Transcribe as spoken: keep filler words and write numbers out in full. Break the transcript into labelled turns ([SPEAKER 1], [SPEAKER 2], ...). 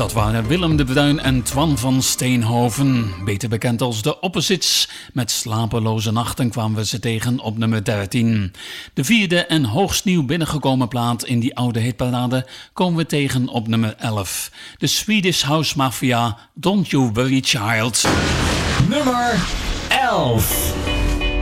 [SPEAKER 1] Dat waren Willem de Bruin en Twan van Steenhoven. Beter bekend als de Opposites. Met Slapeloze Nachten kwamen we ze tegen op nummer dertien. De vierde en hoogst nieuw binnengekomen plaat in die oude hitparade komen we tegen op nummer elf. De Swedish House Mafia, Don't You Worry Child.
[SPEAKER 2] Nummer elf.